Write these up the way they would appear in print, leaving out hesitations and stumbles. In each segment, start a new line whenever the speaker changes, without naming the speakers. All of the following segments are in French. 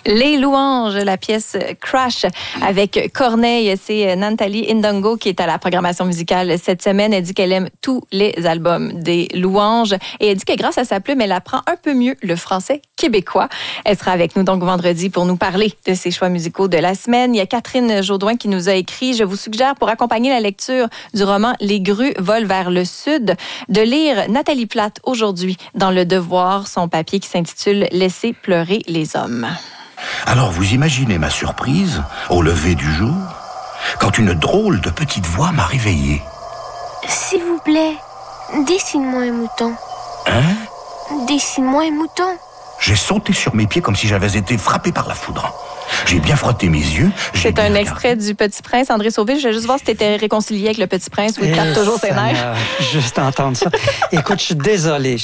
Les Louanges, la pièce Crash avec Corneille. C'est Nathalie Ndongo qui est à la programmation musicale cette semaine. Elle dit qu'elle aime tous les albums des Louanges et elle dit que grâce à sa plume, elle apprend un peu mieux le français québécois. Elle sera avec nous donc vendredi pour nous parler de ses choix musicaux de la semaine. Il y a Catherine Jaudoin qui nous a écrit: je vous suggère pour accompagner la lecture du roman Les grues volent vers le sud de lire Nathalie Plate aujourd'hui dans Le Devoir, son papier qui s'intitule Laissez pleurer les hommes.
Alors vous imaginez ma surprise au lever du jour quand une drôle de petite voix m'a réveillé.
S'il vous plaît, dessine-moi un mouton.
Hein?
Dessine-moi un mouton.
J'ai sauté sur mes pieds comme si j'avais été frappé par la foudre. J'ai bien frotté mes yeux.
C'est un extrait du Petit Prince. André Sauvé, je vais juste voir si tu étais réconcilié avec le Petit Prince ou il tape toujours ses nerfs.
Juste entendre ça. Écoute, je suis désolé.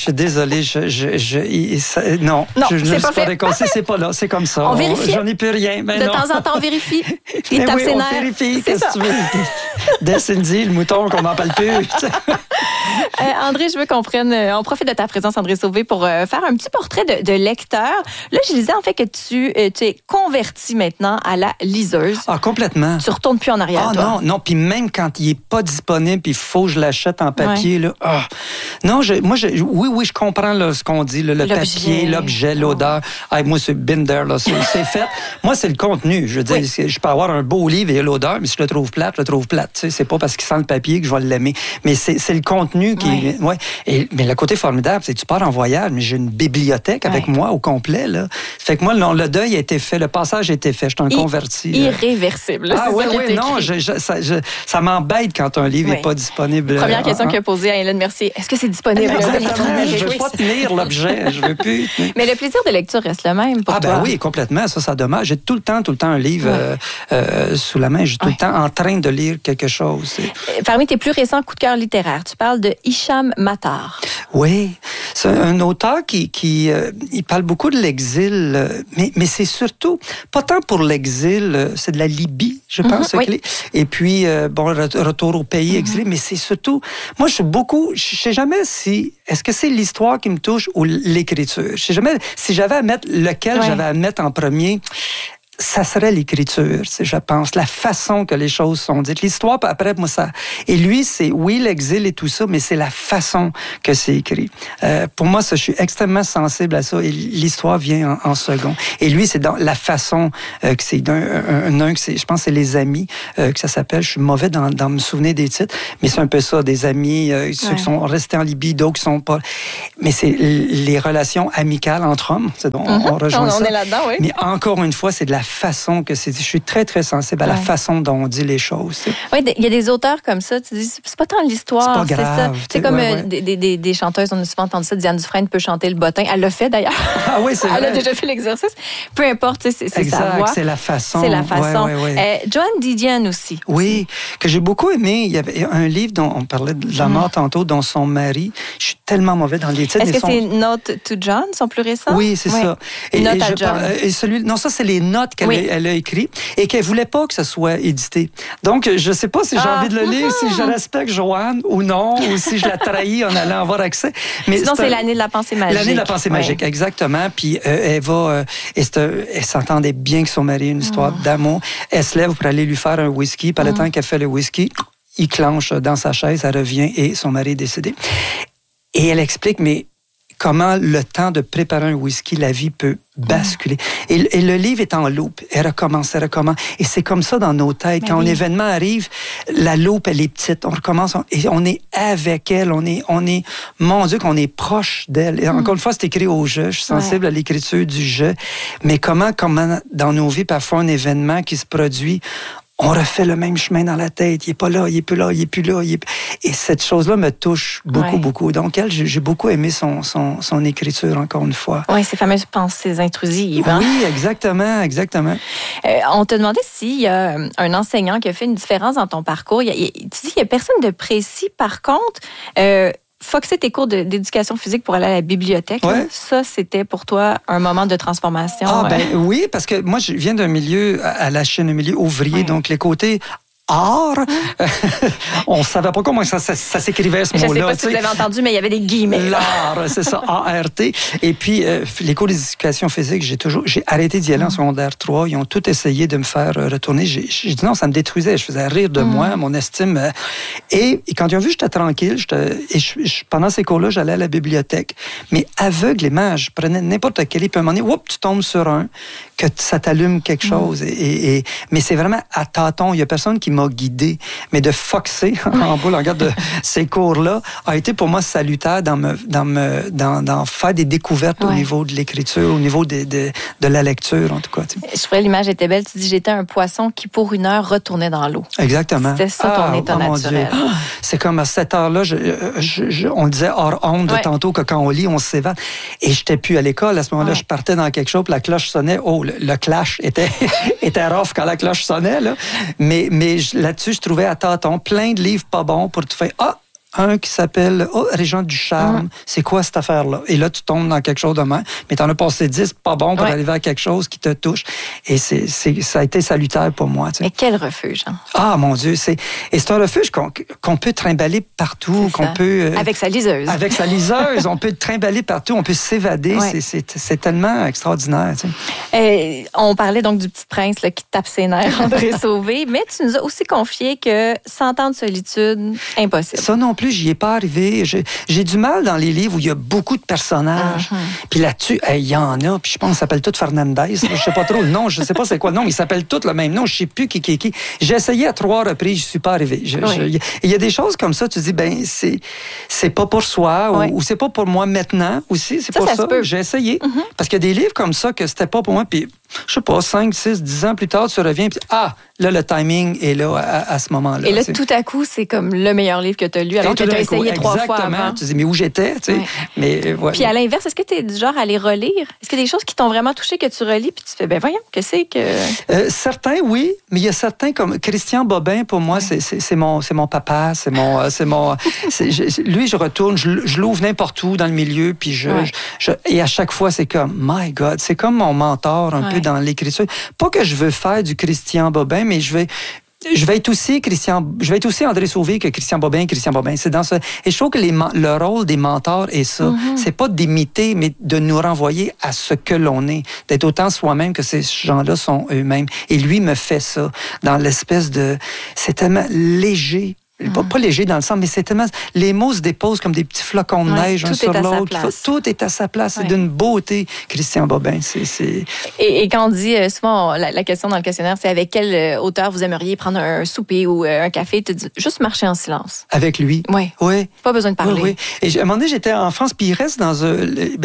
Non, je ne suis pas réconcilié. C'est pas là. C'est comme ça.
On vérifie.
J'en ai plus rien.
De temps en temps, on vérifie. Il tape ses nerfs.
On vérifie. Qu'est-ce que tu veux? Dessine-y le mouton qu'on n'en parle plus.
André, je veux qu'on profite de ta présence, André Sauvé, pour faire un petit portrait de lecteur. Là, je disais en fait que tu es converti maintenant à la liseuse.
Ah, complètement.
Tu retournes plus en arrière, toi.
Non. Puis même quand il est pas disponible, puis il faut que je l'achète en papier, là. Ah. Non, oui, je comprends là, ce qu'on dit, là, le papier, l'objet, l'odeur. Ah, moi, c'est Binder, là, c'est fait. Moi, c'est le contenu. Je veux dire, je peux avoir un beau livre et l'odeur, mais si je le trouve plate, je le trouve plate. Tu sais, c'est pas parce qu'il sent le papier que je vais l'aimer. Mais c'est le contenu qui... Ouais. Mais le côté formidable, c'est que tu pars en voyage, mais j'ai une bibliothèque avec moi au complet, là. Fait que moi, le deuil a été fait, le passage a été fait. Je suis un converti.
Irréversible.
Ah oui, non, ça m'embête quand un livre n'est pas disponible.
Première question qu'il a posée à Hélène Mercier. Est-ce que c'est disponible?
Je veux pas tenir l'objet. Je veux plus.
Mais le plaisir de lecture reste le même pour toi.
Ben oui, complètement. Ça dommage. J'ai tout le temps un livre sous la main. J'ai tout le temps en train de lire quelque chose.
Parmi tes plus récents coups de cœur littéraires, tu parles de Hicham Matar.
Oui, c'est un auteur qui il parle beaucoup de l'exil, mais c'est surtout, pas tant pour l'exil, c'est de la Libye, je pense. Et puis, retour au pays exilé, mais c'est surtout, moi, je sais jamais est-ce que c'est l'histoire qui me touche ou l'écriture? Je sais jamais, si j'avais à mettre lequel j'avais à mettre en premier, ça serait l'écriture, je pense, la façon que les choses sont dites. L'histoire, après, moi, ça... Et lui, c'est, oui, l'exil et tout ça, mais c'est la façon que c'est écrit. Pour moi, je suis extrêmement sensible à ça, et l'histoire vient en second. Et lui, c'est dans la façon que c'est je pense que c'est Les Amis, que ça s'appelle. Je suis mauvais dans me souvenir des titres, mais c'est un peu ça, des amis, ceux qui sont restés en Libye, d'autres qui sont pas... Mais c'est les relations amicales entre hommes, c'est donc, on rejoint ça.
On est là-dedans, oui.
Mais encore une fois, c'est de la façon que c'est dit. Je suis très, très sensible à la façon dont on dit les choses.
Oui, il y a des auteurs comme ça, tu dis, c'est pas tant l'histoire,
c'est grave.
C'est comme des chanteuses, on a souvent entendu ça, Diane Dufresne peut chanter le bottin. Elle l'a fait d'ailleurs.
Ah oui, c'est vrai.
Elle a déjà fait l'exercice. Peu importe, c'est sa voix.
C'est la façon.
C'est la façon.
Ouais.
Joan Didion aussi.
Oui, que j'ai beaucoup aimé. Il y avait un livre dont on parlait de la mort tantôt, dont son mari. Je suis tellement mauvais dans les titres.
Est-ce que c'est Note to John, son plus récent?
Oui, c'est ça.
Note à John.
Non, ça, c'est les notes qu'elle a écrites et qu'elle voulait pas que ça soit édité. Donc, je sais pas si j'ai envie de le lire, si je respecte Joanne ou non, ou si je la trahis en allant avoir accès. Mais
sinon, c'est l'année de la pensée magique.
L'année de la pensée magique, exactement. Puis elle s'entendait bien avec son mari, une histoire d'amour. Elle se lève pour aller lui faire un whisky. Par le temps qu'elle fait le whisky, il clenche dans sa chaise, elle revient et son mari est décédé. Et elle explique, mais comment le temps de préparer un whisky, la vie peut basculer. Et le livre est en loupe. Elle recommence. Et c'est comme ça dans nos têtes. Quand un événement arrive, la loupe, elle est petite. On recommence et on est avec elle. On est, mon Dieu, qu'on est proche d'elle. Et encore une fois, c'est écrit au jeu. Je suis sensible à l'écriture du jeu. Mais comment dans nos vies, parfois, un événement qui se produit, on refait le même chemin dans la tête. Il n'est pas là, il n'est plus là, il n'est plus là. Et cette chose-là me touche beaucoup, beaucoup. Donc, j'ai beaucoup aimé son écriture, encore une fois.
Oui, ces fameuses pensées intrusives. Hein?
Oui, exactement.
On t'a demandé s'il y a un enseignant qui a fait une différence dans ton parcours. Tu dis qu'il n'y a personne de précis. Par contre, foxer tes cours d'éducation physique pour aller à la bibliothèque, ça, c'était pour toi un moment de transformation.
Oui, parce que moi, je viens d'un milieu, à la Chine, un milieu ouvrier, donc les côtés art. On savait pas comment ça s'écrivait, ce mot-là.
Je sais pas si vous l'avez entendu, mais il y avait des guillemets.
L'art, c'est ça, A-R-T. Et puis, les cours d'éducation physique, j'ai arrêté d'y aller en secondaire 3. Ils ont tout essayé de me faire retourner. J'ai dit non, ça me détruisait. Je faisais rire de moi, mon estime. Et quand ils ont vu que j'étais tranquille, pendant ces cours-là, j'allais à la bibliothèque. Mais aveuglément, je prenais n'importe quel livre, puis à un moment donné, tu tombes sur un, que ça t'allume quelque chose. Mais c'est vraiment à tâtons. Il n'y a personne qui m'a guidé. Mais de foxer en boule, en regard de ces cours-là, a été pour moi salutaire dans faire des découvertes au niveau de l'écriture, au niveau de la lecture, en tout cas.
Je trouvais l'image était belle. Tu dis, j'étais un poisson qui, pour 1 heure, retournait dans l'eau.
Exactement.
C'était ça ton état naturel.
C'est comme à cette heure-là, on le disait hors onde tantôt, que quand on lit, on s'évade. Et je n'étais plus à l'école. À ce moment-là, je partais dans quelque chose, puis la cloche sonnait. Oh, le clash était rough quand la cloche sonnait, là. Mais là-dessus, je trouvais à tâtons plein de livres pas bons pour te faire un qui s'appelle Régent du charme. C'est quoi cette affaire-là? Et là, tu tombes dans quelque chose de même. Mais tu en as passé 10 pas bons pour arriver à quelque chose qui te touche. Et ça a été salutaire pour moi. Tu sais.
Mais quel refuge, hein?
Ah, mon Dieu. C'est un refuge qu'on peut trimballer partout. Qu'on peut,
avec sa liseuse.
Avec sa liseuse. On peut trimballer partout. On peut s'évader. Ouais. C'est tellement extraordinaire. Tu sais.
On parlait donc du Petit Prince là, qui tape ses nerfs, André Sauvé. Mais tu nous as aussi confié que 100 ans de solitude, impossible.
Ça non plus, j'y ai pas arrivé. J'ai du mal dans les livres où il y a beaucoup de personnages. Puis là-dessus, il y en a. Puis je pense qu'ils s'appellent tous Fernandez. Je sais pas trop le nom. Je sais pas c'est quoi le nom. Ils s'appellent tous le même nom. Je sais plus qui. J'ai essayé à 3 reprises. Je suis pas arrivé. Il y a des choses comme ça. Tu dis, ben c'est pas pour soi ou c'est pas pour moi maintenant aussi. C'est pour ça. J'ai essayé. Parce qu'il y a des livres comme ça que c'était pas pour moi. Puis je sais pas, 5, 6, 10 ans plus tard, tu reviens. Puis là, le timing est là à ce moment-là.
Et là, tout à coup, c'est comme le meilleur livre que tu as lu. Alors que tu as essayé 3 fois avant.
Tu dis, mais où j'étais? Tu sais? Mais,
Puis à l'inverse, est-ce que tu es du genre à les relire? Est-ce qu'il y a des choses qui t'ont vraiment touché que tu relis puis tu fais, ben voyons, que c'est que...
certains, oui, mais il y a certains comme Christian Bobin, pour moi, c'est mon papa, lui, je retourne, je l'ouvre n'importe où dans le milieu, puis et à chaque fois, c'est comme, my God, c'est comme mon mentor un peu dans l'écriture. Pas que je veux faire du Christian Bobin, mais je vais être aussi André Sauvé que Christian Bobin. C'est dans ce. Et je trouve que le rôle des mentors est ça. C'est pas d'imiter, mais de nous renvoyer à ce que l'on est. D'être autant soi-même que ces gens-là sont eux-mêmes. Et lui me fait ça dans l'espèce de. C'est tellement léger. Pas léger dans le sens, mais c'est tellement... Les mots se déposent comme des petits flocons de neige un sur l'autre. Tout est à sa place. C'est d'une beauté, Christian Bobin.
Et quand on dit souvent, la question dans le questionnaire, c'est avec quel auteur vous aimeriez prendre un souper ou un café? Tu dis juste marcher en silence.
Avec lui?
Oui. Pas besoin de parler.
Oui. Et à un moment donné, j'étais en France, puis il reste dans un...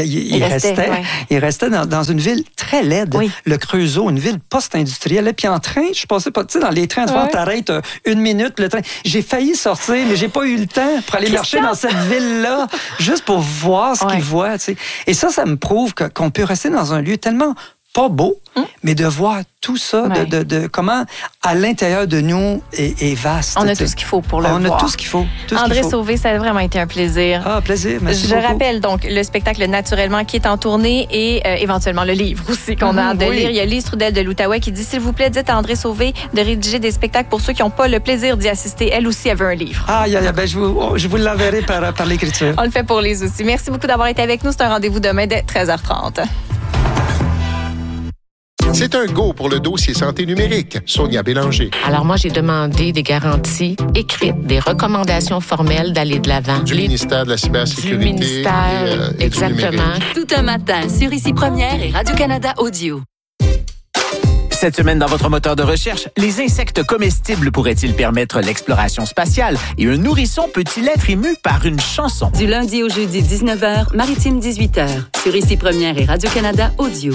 Il restait dans une ville très laide, le Creusot, une ville post-industrielle. Puis en train, je passais pas, tu sais, dans les trains, t'arrêtes 1 minute, le train. J'ai failli sortir, mais j'ai pas eu le temps pour aller marcher dans cette ville-là, juste pour voir ce qu'il voit. Tu sais. Et ça me prouve qu'on peut rester dans un lieu tellement pas beau, mais de voir tout ça, de comment à l'intérieur de nous est vaste.
On a tout ce qu'il faut pour le voir.
On a tout ce qu'il faut.
André Sauvé, ça a vraiment été un plaisir.
Ah, plaisir. Merci beaucoup.
Je rappelle donc le spectacle Naturellement qui est en tournée et éventuellement le livre aussi qu'on a hâte de lire. Il y a Lise Trudel de l'Outaouais qui dit, s'il vous plaît, dites à André Sauvé de rédiger des spectacles pour ceux qui n'ont pas le plaisir d'y assister. Elle aussi, elle veut un livre.
Ben, je vous l'enverrai par l'écriture.
On le fait pour Lise aussi. Merci beaucoup d'avoir été avec nous. C'est un rendez-vous demain dès 13h30.
C'est un go pour le dossier santé numérique. Sonia Bélanger.
Alors moi, j'ai demandé des garanties écrites, des recommandations formelles d'aller de l'avant.
Du ministère de la cybersécurité.
Du ministère,
et
exactement.
Tout un matin sur Ici Première et Radio-Canada Audio.
Cette semaine, dans votre moteur de recherche, les insectes comestibles pourraient-ils permettre l'exploration spatiale? Et un nourrisson peut-il être ému par une chanson?
Du lundi au jeudi, 19h, maritime 18h. Sur Ici Première et Radio-Canada Audio.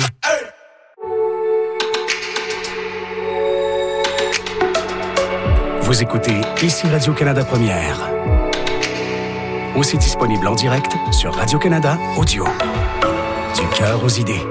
Vous écoutez Ici Radio-Canada Première. Aussi disponible en direct sur Radio-Canada Audio. Du cœur aux idées.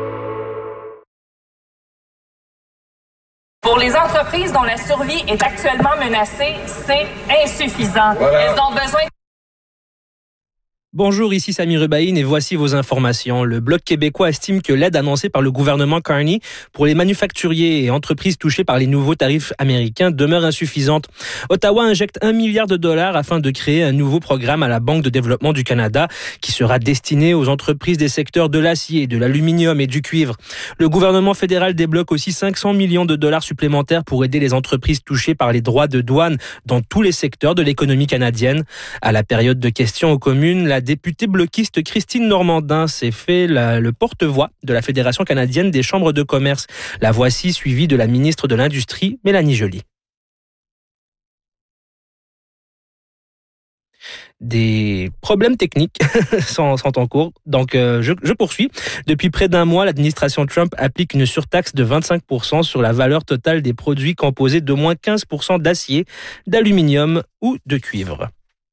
Pour les entreprises dont la survie est actuellement menacée, c'est insuffisant. Voilà. Elles ont besoin
Bonjour, ici Sami Rubaïn et voici vos informations. Le Bloc québécois estime que l'aide annoncée par le gouvernement Carney pour les manufacturiers et entreprises touchées par les nouveaux tarifs américains demeure insuffisante. Ottawa injecte $1 milliard afin de créer un nouveau programme à la Banque de développement du Canada qui sera destiné aux entreprises des secteurs de l'acier, de l'aluminium et du cuivre. Le gouvernement fédéral débloque aussi $500 millions supplémentaires pour aider les entreprises touchées par les droits de douane dans tous les secteurs de l'économie canadienne. À la période de questions aux communes, la députée bloquiste Christine Normandin s'est fait le porte-voix de la Fédération canadienne des chambres de commerce. La voici suivie de la ministre de l'Industrie, Mélanie Joly. Des problèmes techniques sont en cours. Donc, je poursuis. Depuis près d'un mois, l'administration Trump applique une surtaxe de 25% sur la valeur totale des produits composés d'au moins 15% d'acier, d'aluminium ou de cuivre.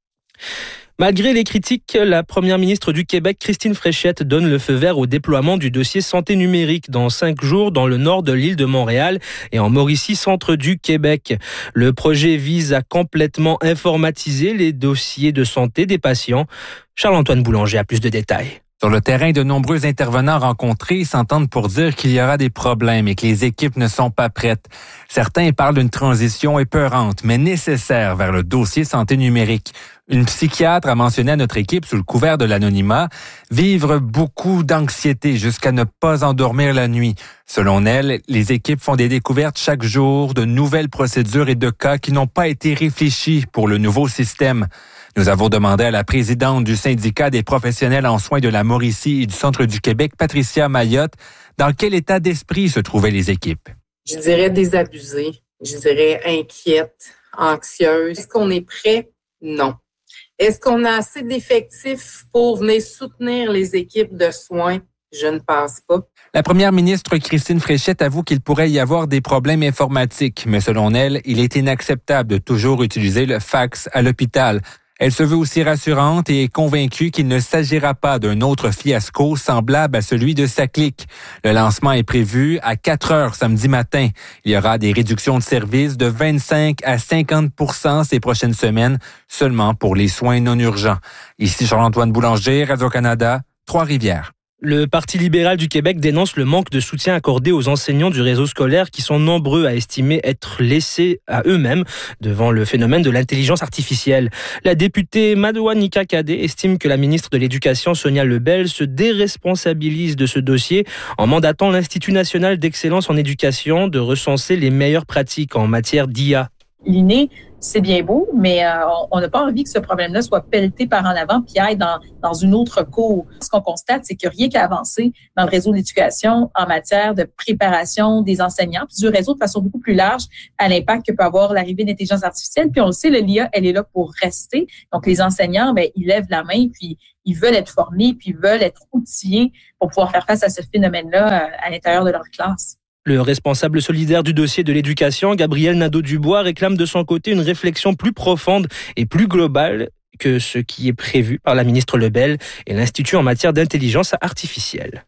Malgré les critiques, la première ministre du Québec, Christine Fréchette, donne le feu vert au déploiement du dossier santé numérique dans 5 jours dans le nord de l'île de Montréal et en Mauricie, centre du Québec. Le projet vise à complètement informatiser les dossiers de santé des patients. Charles-Antoine Boulanger a plus de détails.
Sur le terrain, de nombreux intervenants rencontrés s'entendent pour dire qu'il y aura des problèmes et que les équipes ne sont pas prêtes. Certains parlent d'une transition épeurante, mais nécessaire vers le dossier santé numérique. Une psychiatre a mentionné à notre équipe, sous le couvert de l'anonymat, vivre beaucoup d'anxiété jusqu'à ne pas endormir la nuit. Selon elle, les équipes font des découvertes chaque jour de nouvelles procédures et de cas qui n'ont pas été réfléchis pour le nouveau système. Nous avons demandé à la présidente du syndicat des professionnels en soins de la Mauricie et du centre du Québec, Patricia Mayotte, dans quel état d'esprit se trouvaient les équipes.
Je dirais désabusées, je dirais inquiètes, anxieuses. Est-ce qu'on est prêt? Non. Est-ce qu'on a assez d'effectifs pour venir soutenir les équipes de soins? Je ne pense pas.
La première ministre Christine Fréchette avoue qu'il pourrait y avoir des problèmes informatiques, mais selon elle, il est inacceptable de toujours utiliser le fax à l'hôpital. Elle se veut aussi rassurante et est convaincue qu'il ne s'agira pas d'un autre fiasco semblable à celui de SACLIC. Le lancement est prévu à 4 heures samedi matin. Il y aura des réductions de services de 25 à 50% ces prochaines semaines, seulement pour les soins non urgents. Ici Charles-Antoine Boulanger, Radio-Canada, Trois-Rivières.
Le Parti libéral du Québec dénonce le manque de soutien accordé aux enseignants du réseau scolaire qui sont nombreux à estimer être laissés à eux-mêmes devant le phénomène de l'intelligence artificielle. La députée Madouanika Kadé estime que la ministre de l'Éducation, Sonia Lebel, se déresponsabilise de ce dossier en mandatant l'Institut national d'excellence en éducation de recenser les meilleures pratiques en matière d'IA.
L'INE, c'est bien beau, mais on n'a pas envie que ce problème-là soit pelleté par en avant puis aille dans une autre cour. Ce qu'on constate, c'est qu'il n'y a rien qu'à avancer dans le réseau de l'éducation en matière de préparation des enseignants, puis du réseau de façon beaucoup plus large à l'impact que peut avoir l'arrivée de l'intelligence artificielle. Puis on le sait, l'IA, elle est là pour rester. Donc les enseignants, ils lèvent la main, puis ils veulent être formés, puis ils veulent être outillés pour pouvoir faire face à ce phénomène-là à l'intérieur de leur classe.
Le responsable solidaire du dossier de l'éducation, Gabriel Nadeau-Dubois, réclame de son côté une réflexion plus profonde et plus globale que ce qui est prévu par la ministre Lebel et l'Institut en matière d'intelligence artificielle.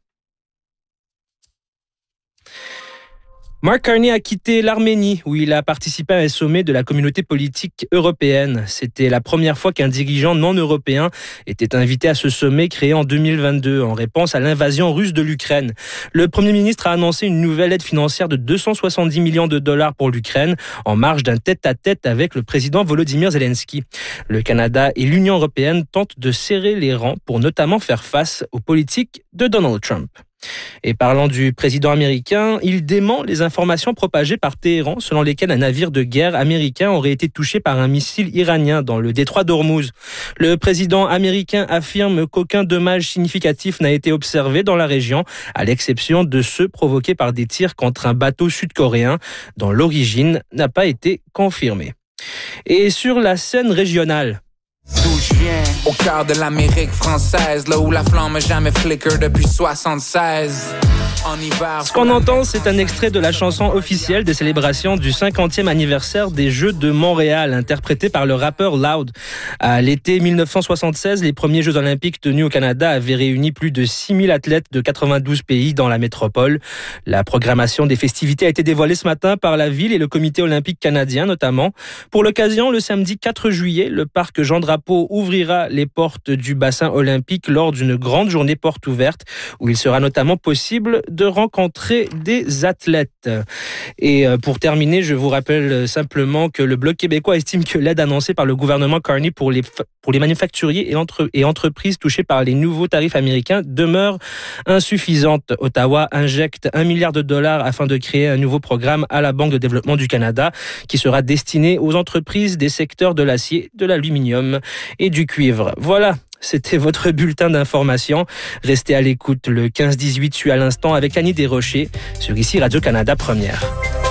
Mark Carney a quitté l'Arménie, où il a participé à un sommet de la communauté politique européenne. C'était la première fois qu'un dirigeant non européen était invité à ce sommet créé en 2022 en réponse à l'invasion russe de l'Ukraine. Le Premier ministre a annoncé une nouvelle aide financière de $270 millions pour l'Ukraine en marge d'un tête-à-tête avec le président Volodymyr Zelensky. Le Canada et l'Union européenne tentent de serrer les rangs pour notamment faire face aux politiques de Donald Trump. Et parlant du président américain, il dément les informations propagées par Téhéran selon lesquelles un navire de guerre américain aurait été touché par un missile iranien dans le détroit d'Ormuz. Le président américain affirme qu'aucun dommage significatif n'a été observé dans la région, à l'exception de ceux provoqués par des tirs contre un bateau sud-coréen dont l'origine n'a pas été confirmée. Et sur la scène régionale,
d'où je viens, au cœur de l'Amérique française, là où la flamme n'a jamais flicker depuis 76. en hiver.
Ce qu'on entend, c'est un extrait de la chanson officielle des célébrations du 50e anniversaire des Jeux de Montréal, interprété par le rappeur Loud. À l'été 1976, les premiers Jeux olympiques tenus au Canada avaient réuni plus de 6000 athlètes de 92 pays dans la métropole. La programmation des festivités a été dévoilée ce matin par la ville et le comité olympique canadien notamment. Pour l'occasion, le samedi 4 juillet, le parc Jean-Drapeau ouvrira les portes du bassin olympique lors d'une grande journée porte ouverte où il sera notamment possible de rencontrer des athlètes. Et pour terminer, je vous rappelle simplement que le Bloc québécois estime que l'aide annoncée par le gouvernement Carney pour les manufacturiers et entreprises touchées par les nouveaux tarifs américains demeure insuffisante. Ottawa injecte $1 milliard afin de créer un nouveau programme à la Banque de développement du Canada qui sera destiné aux entreprises des secteurs de l'acier, de l'aluminium et du cuivre. Voilà. C'était votre bulletin d'information. Restez à l'écoute. Le 15-18 suit à l'instant avec Annie Desrochers sur ici Radio-Canada Première.